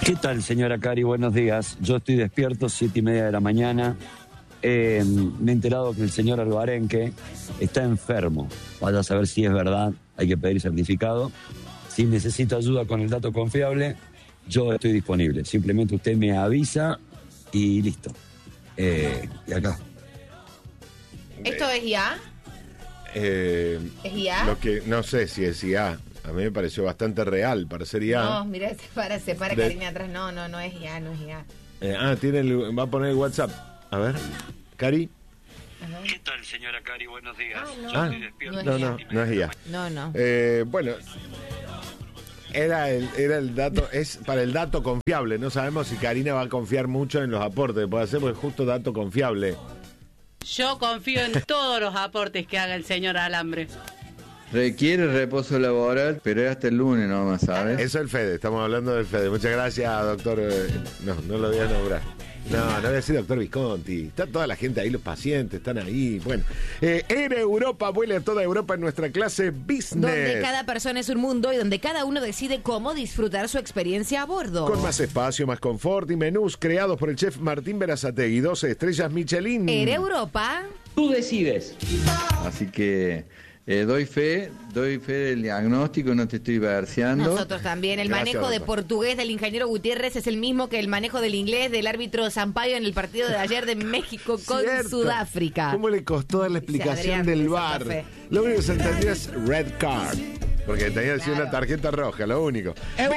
¿Qué tal, señora Cari? Buenos días. Yo estoy despierto, 7:30 de la mañana. Me he enterado que el señor Albarenque está enfermo. Vaya a saber si es verdad, hay que pedir certificado. Si necesito ayuda con el dato confiable, yo estoy disponible. Simplemente usted me avisa y listo. Y acá. ¿Esto es IA? ¿Es IA? Lo que no sé si es IA. A mí me pareció bastante real para ser IA. No, mira, se para Karina atrás. No es IA, no es IA. Va a poner el WhatsApp. A ver, Cari. ¿Qué tal, señora Cari? Buenos días. Ah, Yo estoy despierto. no es IA. No. Bueno, era el dato, es para el dato confiable. No sabemos si Karina va a confiar mucho en los aportes que puede hacer, porque es justo dato confiable. Yo confío en todos los aportes que haga el señor Alambre. Requiere reposo laboral, pero es hasta el lunes nomás, ¿sabes? Eso es el Fede, estamos hablando del Fede. Muchas gracias, doctor. No lo voy a nombrar. No voy a decir doctor Visconti. Está toda la gente ahí, los pacientes están ahí. Bueno, en Europa, vuela a toda Europa en nuestra clase Business. Donde cada persona es un mundo y donde cada uno decide cómo disfrutar su experiencia a bordo. Con más espacio, más confort y menús creados por el chef Martín Berazategui, 12 estrellas Michelin. En Europa. Tú decides. Así que doy fe del diagnóstico, no te estoy verseando. Nosotros también. El Gracias, manejo de doctor. portugués del ingeniero Gutiérrez es el mismo que el manejo del inglés del árbitro Sampaio en el partido de ayer de México con Cierto. Sudáfrica. ¿Cómo le costó dar la explicación Adrián del de VAR? Santa Fe. Lo único que se entendía es red card. Porque tenía que decir una tarjeta roja, lo único.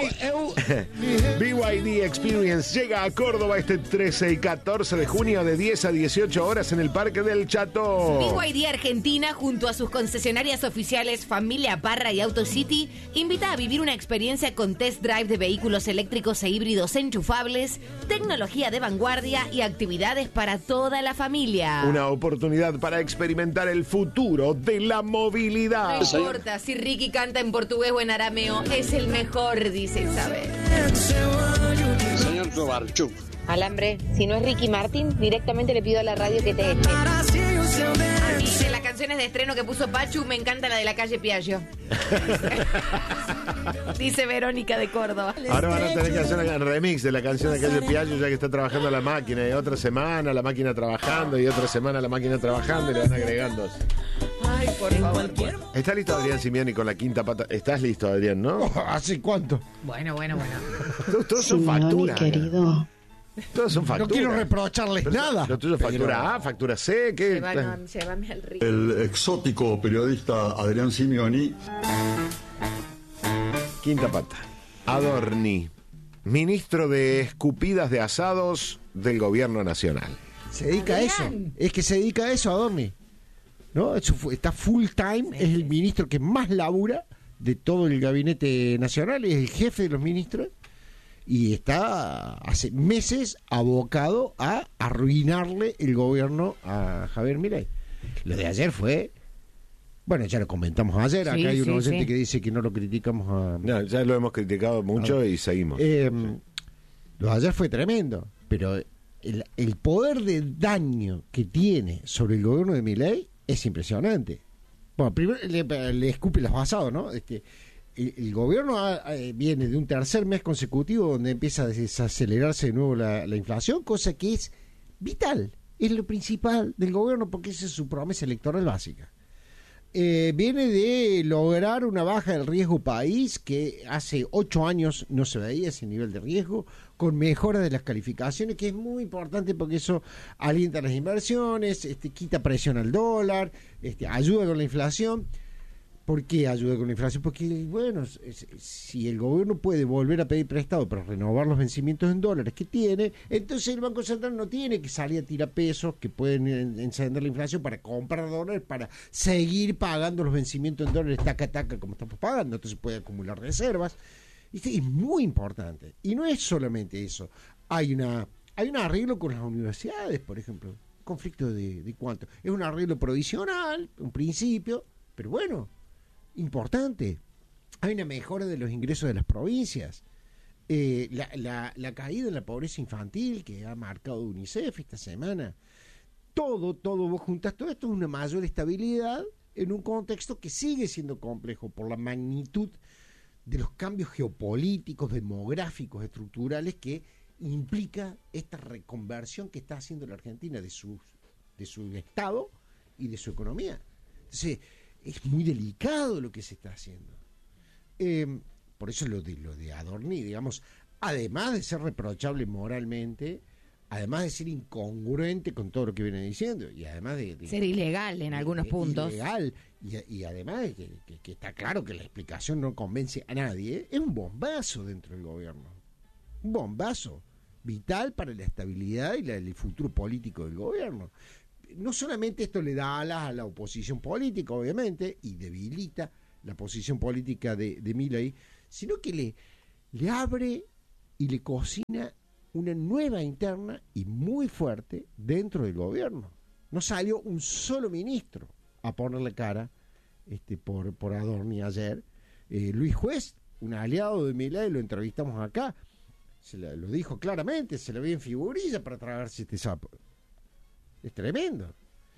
BYD Experience llega a Córdoba este 13 y 14 de junio de 10 a 18 horas en el Parque del Chato. BYD Argentina, junto a sus concesionarias oficiales Familia Parra y AutoCity, invita a vivir una experiencia con test drive de vehículos eléctricos e híbridos enchufables, tecnología de vanguardia y actividades para toda la familia. Una oportunidad para experimentar el futuro de la movilidad. No importa si Ricky canta en portugués o en arameo, es el mejor, dice Isabel. Señor Tobarchuk. Alambre, si no es Ricky Martin, directamente le pido a la radio que te eche. A mí de las canciones de estreno que puso Pachu me encanta la de la calle Piaggio. Dice Verónica de Córdoba. Ahora van a tener que hacer el remix de la canción de Calle Piaggio, ya que está trabajando la máquina. Y otra semana la máquina trabajando, y otra semana la máquina trabajando, y le van agregando. Ay, por favor. ¿Está listo Adrián Simiani con la quinta pata? ¿Estás listo, Adrián, no? ¿Hace cuánto? Bueno. Todos son facturas. querido. Todos son facturas. No quiero reprocharles Pero nada. Lo tuyo es factura A, factura C, ¿qué? Llévame al río. El exótico periodista Adrián Simioni. Quinta pata. Adorni, ministro de escupidas de asados del gobierno nacional. Se dedica a eso. Es que se dedica a eso, Adorni. ¿No? Está full time, es el ministro que más labura de todo el gabinete nacional, es el jefe de los ministros y está hace meses abocado a arruinarle el gobierno a Javier Milei. Lo de ayer fue, bueno, ya lo comentamos ayer, acá hay un oyente que dice que no lo criticamos a... No, ya lo hemos criticado mucho y seguimos. Lo de ayer fue tremendo, pero el poder de daño que tiene sobre el gobierno de Milei es impresionante. Bueno, primero le escupe los asados, ¿no? El gobierno viene de un tercer mes consecutivo donde empieza a desacelerarse de nuevo la inflación, cosa que es vital, es lo principal del gobierno porque esa es su promesa electoral básica. Viene de lograr una baja del riesgo país que hace 8 años no se veía ese nivel de riesgo, con mejora de las calificaciones, que es muy importante porque eso alienta las inversiones, quita presión al dólar, ayuda con la inflación. ¿Por qué ayuda con la inflación? Porque, bueno, si el gobierno puede volver a pedir prestado para renovar los vencimientos en dólares que tiene, entonces el Banco Central no tiene que salir a tirar pesos que pueden encender la inflación para comprar dólares, para seguir pagando los vencimientos en dólares taca como estamos pagando, entonces puede acumular reservas. Es muy importante. Y no es solamente eso. Hay un arreglo con las universidades, por ejemplo. ¿Conflicto de cuánto? Es un arreglo provisional, un principio, pero bueno, importante. Hay una mejora de los ingresos de las provincias. La caída en la pobreza infantil que ha marcado UNICEF esta semana. Todo, vos juntás todo esto, es una mayor estabilidad en un contexto que sigue siendo complejo por la magnitud de los cambios geopolíticos, demográficos, estructurales que implica esta reconversión que está haciendo la Argentina de su Estado y de su economía. Entonces, es muy delicado lo que se está haciendo. Por eso lo de Adorni, digamos, además de ser reprochable moralmente, además de ser incongruente con todo lo que viene diciendo, y además de ser ilegal en algunos puntos. Ilegal, y además de que está claro que la explicación no convence a nadie, es un bombazo dentro del gobierno. Un bombazo vital para la estabilidad y el futuro político del gobierno. No solamente esto le da alas a la oposición política, obviamente, y debilita la posición política de Milei, sino que le abre y le cocina una nueva interna y muy fuerte dentro del gobierno. No salió un solo ministro a ponerle cara por Adorni ayer. Luis Juez, un aliado de Milei, lo entrevistamos acá, lo dijo claramente, se le ve en figurilla para tragarse este sapo. Es tremendo.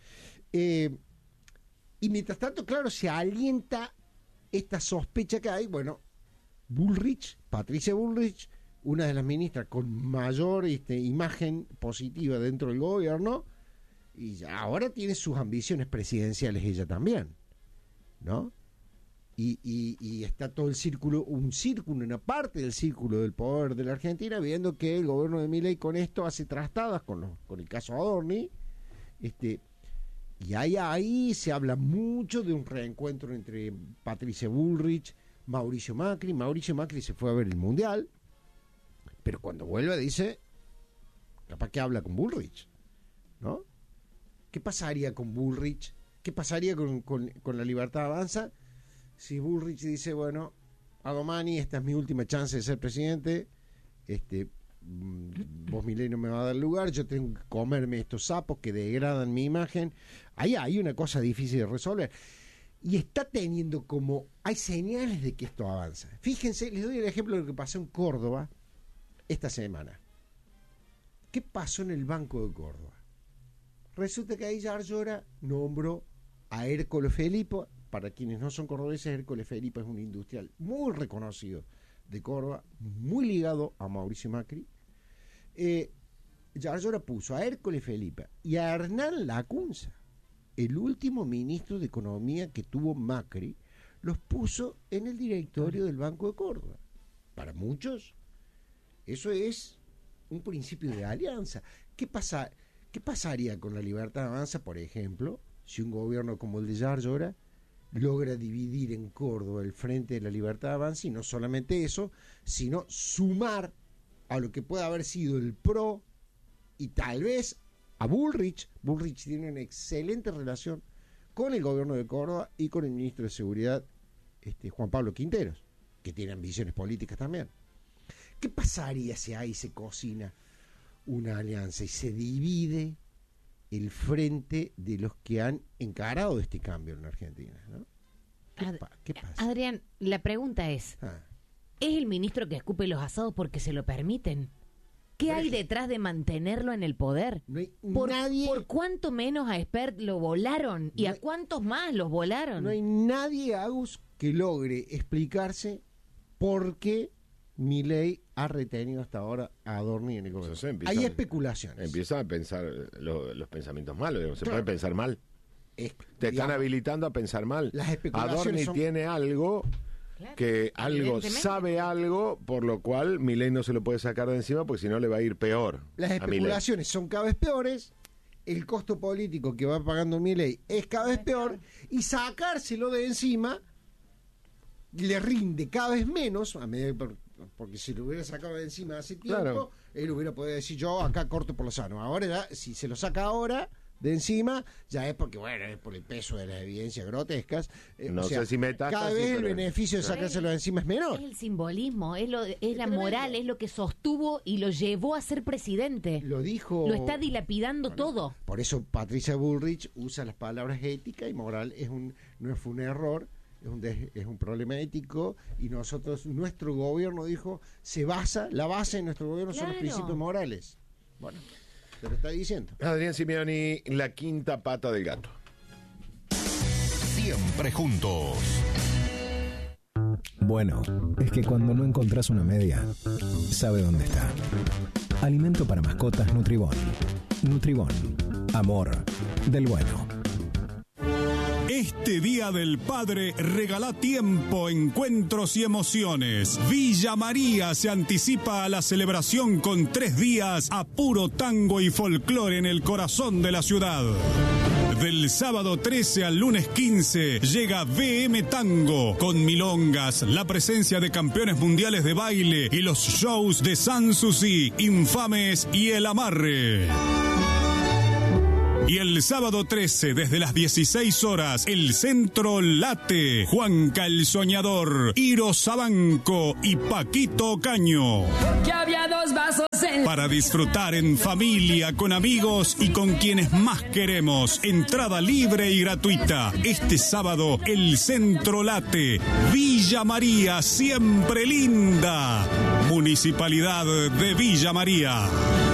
Y mientras tanto, claro, se alienta esta sospecha que hay. Bueno, Patricia Bullrich, una de las ministras con mayor imagen positiva dentro del gobierno, y ya ahora tiene sus ambiciones presidenciales ella también, ¿no? Y está todo una parte del círculo del poder de la Argentina, viendo que el gobierno de Milei con esto hace trastadas con el caso Adorni, y ahí se habla mucho de un reencuentro entre Patricia Bullrich, Mauricio Macri. Mauricio Macri se fue a ver el Mundial, pero cuando vuelve dice, capaz que habla con Bullrich, ¿no? ¿Qué pasaría con Bullrich? ¿Qué pasaría con la Libertad Avanza si Bullrich dice, bueno, Adomani, esta es mi última chance de ser presidente, vos, Milei, no me va a dar lugar, yo tengo que comerme estos sapos que degradan mi imagen? Ahí hay una cosa difícil de resolver. Y está teniendo hay señales de que esto avanza. Fíjense, les doy el ejemplo de lo que pasó en Córdoba esta semana. ¿Qué pasó en el Banco de Córdoba? Resulta que ahí Yarlora nombró a Hércules Felipe. Para quienes no son cordobeses, Hércules Felipe es un industrial muy reconocido de Córdoba, muy ligado a Mauricio Macri. Yarlora puso a Hércules Felipe y a Hernán Lacunza, el último ministro de Economía que tuvo Macri, los puso en el directorio del Banco de Córdoba. Para muchos, eso es un principio de alianza. ¿Qué pasaría con la Libertad Avanza, por ejemplo, si un gobierno como el de Yarlora logra dividir en Córdoba el Frente de la Libertad Avanza, y no solamente eso, sino sumar a lo que puede haber sido el PRO y tal vez a Bullrich? Bullrich tiene una excelente relación con el gobierno de Córdoba y con el ministro de Seguridad, Juan Pablo Quinteros, que tiene ambiciones políticas también. ¿Qué pasaría si ahí se cocina una alianza y se divide el frente de los que han encarado este cambio en la Argentina, ¿no? ¿Qué pasa? Adrián, la pregunta es, ¿es el ministro que escupe los asados porque se lo permiten? ¿Qué hay detrás de mantenerlo en el poder? No hay nadie. ¿Por cuánto menos a Espert lo volaron? ¿Y a cuántos más los volaron? No hay nadie, Agus, que logre explicarse por qué Milei ha retenido hasta ahora a Adorni en el gobierno. Hay especulaciones. Empiezan a pensar los pensamientos malos. Se Claro. puede pensar mal. Te están habilitando a pensar mal. Las especulaciones Adorni son- tiene algo, Claro, que algo evidentemente. sabe algo, por lo cual Milei no se lo puede sacar de encima, porque si no le va a ir peor. Las a Milei. especulaciones son cada vez peores, el costo político que va pagando Milei es cada vez peor, y sacárselo de encima le rinde cada vez menos, a medida porque si lo hubiera sacado de encima hace tiempo, Claro. él hubiera podido decir, yo acá corto por lo sano. Ahora ya, si se lo saca ahora de encima, ya es porque, bueno, es por el peso de las evidencias grotescas. No sé si metástasis, cada vez el pero- beneficio de sacárselo de encima es menor. Es el simbolismo, es la tremendo. moral, es lo que sostuvo y lo llevó a ser presidente. Lo dijo... Lo está dilapidando todo. Por eso Patricia Bullrich usa las palabras ética y moral. No fue un error, es un problema ético, y nuestro gobierno dijo, la base de nuestro gobierno son los Claro. principios morales. Bueno, te lo está diciendo. Adrián Simeoni, la quinta pata del gato. Siempre juntos. Bueno, es que cuando no encontrás una media, sabe dónde está. Alimento para mascotas Nutribón. Nutribón. Amor del bueno. Este Día del Padre regala tiempo, encuentros y emociones. Villa María se anticipa a la celebración con 3 días a puro tango y folclore en el corazón de la ciudad. Del sábado 13 al lunes 15 llega VM Tango con milongas, la presencia de campeones mundiales de baile y los shows de Sanssouci, Infames y El Amarre. Y el sábado 13, desde las 16 horas, el Centro Late, Juanca el Soñador, Iro Sabanco y Paquito Ocaño. Que había 2 vasos para disfrutar en familia, con amigos y con quienes más queremos. Entrada libre y gratuita. Este sábado, el Centro Late, Villa María, siempre linda. Municipalidad de Villa María.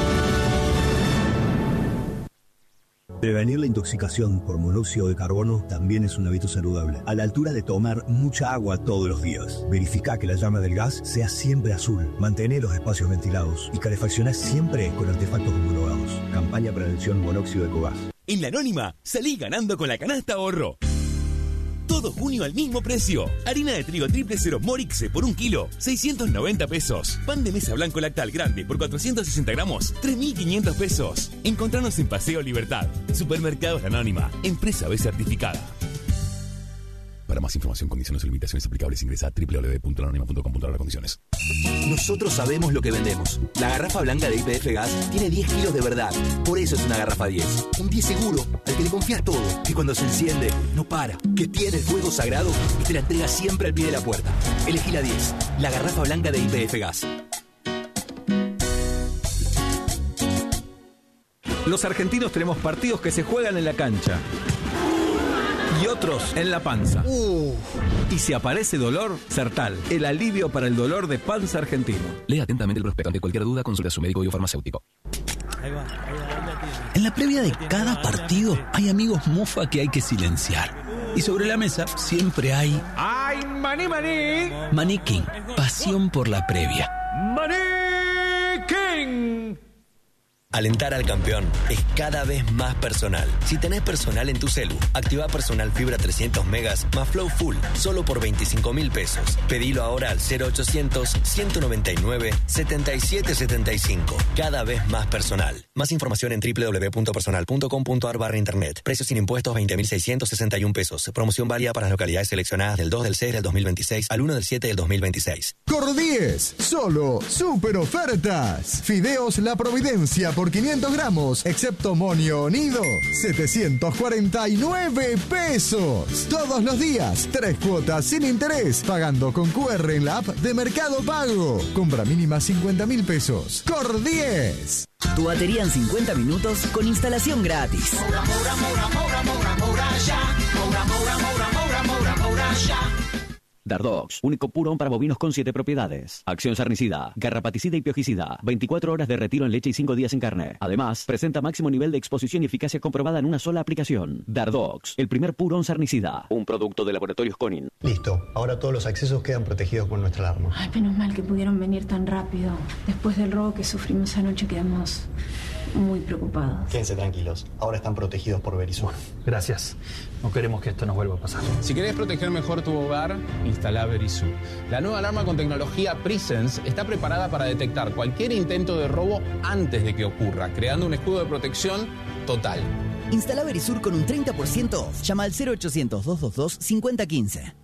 Prevenir la intoxicación por monóxido de carbono también es un hábito saludable, a la altura de tomar mucha agua todos los días. Verifica que la llama del gas sea siempre azul, mantener los espacios ventilados y calefaccionar siempre con artefactos homologados. Campaña Prevención Monóxido de Cogás. En La Anónima, salí ganando con la canasta ahorro. Todo junio al mismo precio. Harina de trigo 000 Morixe por 1 kilo, 690 pesos. Pan de mesa blanco lactal grande por 460 gramos, 3.500 pesos. Encontranos en Paseo Libertad. Supermercados La Anónima. Empresa B certificada. Para más información, condiciones y limitaciones aplicables, ingresa a www.lanonima.com.ar/condiciones. Nosotros sabemos lo que vendemos. La garrafa blanca de YPF Gas tiene 10 kilos de verdad. Por eso es una garrafa 10. Un 10 seguro, al que le confías todo. Que cuando se enciende, no para. Que tiene el fuego sagrado y te la entrega siempre al pie de la puerta. Elegí la 10. La garrafa blanca de YPF Gas. Los argentinos tenemos partidos que se juegan en la cancha y otros en la panza. Y si aparece dolor, Sertal, el alivio para el dolor de panza argentino. Lea atentamente el prospecto. Ante cualquier duda, consulte a su médico biofarmacéutico. En la previa de cada partido hay amigos mofa que hay que silenciar. Y sobre la mesa siempre hay... ¡Ay, maní, maní! Maní King, pasión por la previa. ¡Maní King! Alentar al campeón es cada vez más personal. Si tenés personal en tu celu, activa Personal Fibra 300 megas más Flow Full, solo por 25.000 pesos. Pedilo ahora al 0800-199-7775. Cada vez más personal. Más información en www.personal.com.ar/internet. Precios sin impuestos 20.661 pesos. Promoción válida para las localidades seleccionadas del 2 del 6 del 2026 al 1 del 7 del 2026. Cordies, solo super ofertas. Fideos La Providencia por 500 gramos, excepto monio nido, 749 pesos. Todos los días, 3 cuotas sin interés, pagando con QR en la app de Mercado Pago. Compra mínima 50.000 pesos. Cordies. Tu batería en 50 minutos con instalación gratis. Dardox, único purón para bovinos con 7 propiedades. Acción sarnicida, garrapaticida y piojicida. 24 horas de retiro en leche y 5 días en carne. Además, presenta máximo nivel de exposición y eficacia comprobada en una sola aplicación. Dardox, el primer purón sarnicida. Un producto de Laboratorios Conin. Listo, ahora todos los accesos quedan protegidos con nuestra alarma. Ay, menos mal que pudieron venir tan rápido. Después del robo que sufrimos anoche quedamos muy preocupados. Quédense tranquilos, ahora están protegidos por Verisur. Gracias. No queremos que esto nos vuelva a pasar. Si querés proteger mejor tu hogar, instala Verisur. La nueva alarma con tecnología Presence está preparada para detectar cualquier intento de robo antes de que ocurra, creando un escudo de protección total. Instala Verisur con un 30% off. Llama al 0800-222-5015.